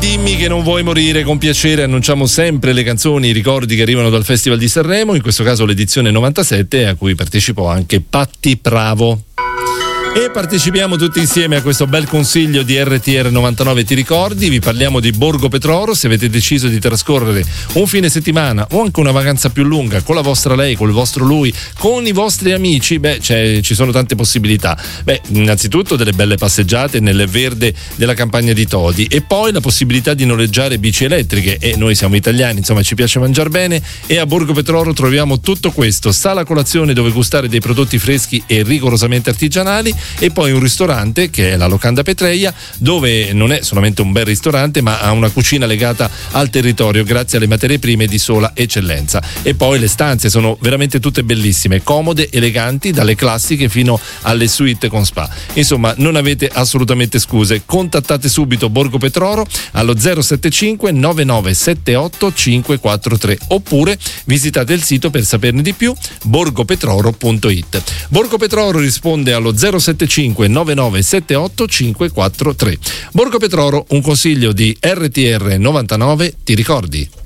dimmi che non vuoi morire. Con piacere annunciamo sempre le canzoni, i ricordi che arrivano dal Festival di Sanremo, in questo caso l'edizione 97, a cui partecipò anche Patti Bravo. E partecipiamo tutti insieme a questo bel consiglio di RTR 99 Ti ricordi. Vi parliamo di Borgo Petroro. Se avete deciso di trascorrere un fine settimana o anche una vacanza più lunga con la vostra lei, con il vostro lui, con i vostri amici, ci sono tante possibilità. Innanzitutto delle belle passeggiate nel verde della campagna di Todi, e poi la possibilità di noleggiare bici elettriche, e noi siamo italiani, insomma ci piace mangiare bene, e a Borgo Petroro troviamo tutto questo: sala colazione dove gustare dei prodotti freschi e rigorosamente artigianali, e poi un ristorante che è la Locanda Petreia, dove non è solamente un bel ristorante ma ha una cucina legata al territorio grazie alle materie prime di sola eccellenza. E poi le stanze sono veramente tutte bellissime, comode, eleganti, dalle classiche fino alle suite con spa. Insomma, non avete assolutamente scuse. Contattate subito Borgo Petroro allo 075 9978 543 oppure visitate il sito per saperne di più, borgopetroro.it. Borgo Petroro risponde allo 075 9978 543. Borgo Petroro, un consiglio di RTR 99 Ti ricordi.